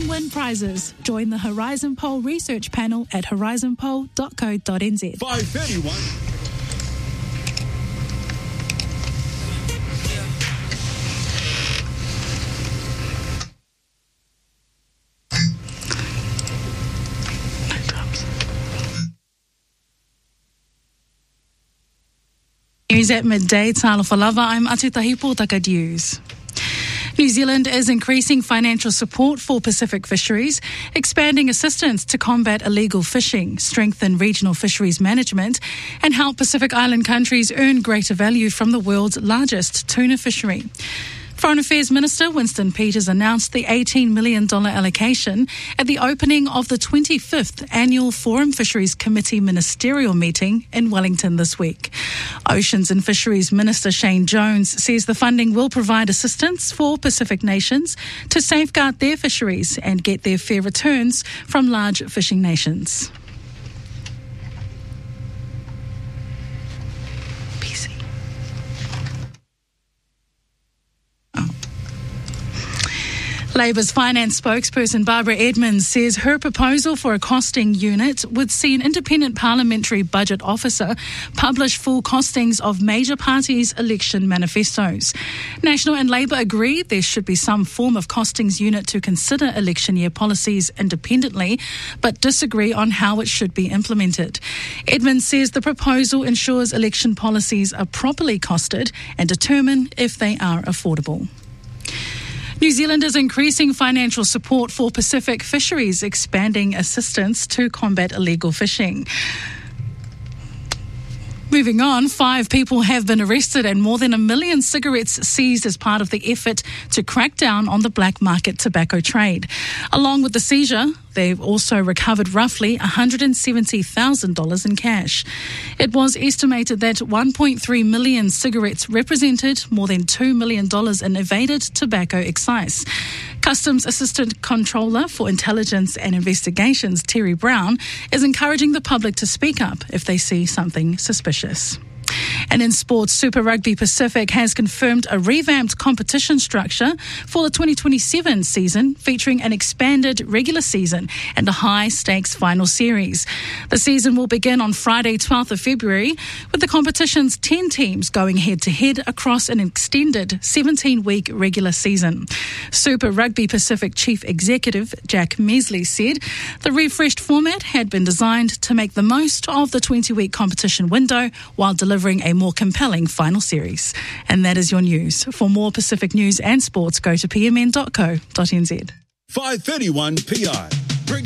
and win prizes. Join the Horizon Poll research panel at horizonpoll.co.nz. 5:31. News at midday, Talofa Lava. I'm Atutahi Pōtaka News. New Zealand is increasing financial support for Pacific fisheries, expanding assistance to combat illegal fishing, strengthen regional fisheries management, and help Pacific Island countries earn greater value from the world's largest tuna fishery. Foreign Affairs Minister Winston Peters announced the $18 million allocation at the opening of the 25th Annual Forum Fisheries Committee Ministerial Meeting in Wellington this week. Oceans and Fisheries Minister Shane Jones says the funding will provide assistance for Pacific nations to safeguard their fisheries and get their fair returns from large fishing nations. Labour's finance spokesperson Barbara Edmonds says her proposal for a costing unit would see an independent parliamentary budget officer publish full costings of major parties' election manifestos. National and Labour agree there should be some form of costings unit to consider election year policies independently, but disagree on how it should be implemented. Edmonds says the proposal ensures election policies are properly costed and determine if they are affordable. New Zealand is increasing financial support for Pacific fisheries, expanding assistance to combat illegal fishing. Moving on, 5 people have been arrested and more than 1 million cigarettes seized as part of the effort to crack down on the black market tobacco trade. Along with the seizure, they've also recovered roughly $170,000 in cash. It was estimated that 1.3 million cigarettes represented more than $2 million in evaded tobacco excise. Customs Assistant Controller for Intelligence and Investigations, Terry Brown, is encouraging the public to speak up if they see something suspicious. And in sports, Super Rugby Pacific has confirmed a revamped competition structure for the 2027 season, featuring an expanded regular season and a high-stakes final series. The season will begin on Friday, 12th of February, with the competition's 10 teams going head-to-head across an extended 17-week regular season. Super Rugby Pacific Chief Executive Jack Measley said the refreshed format had been designed to make the most of the 20-week competition window while delivering a more compelling final series. And that is your news. For more Pacific news and sports, go to pmn.co.nz. 5:31 PI.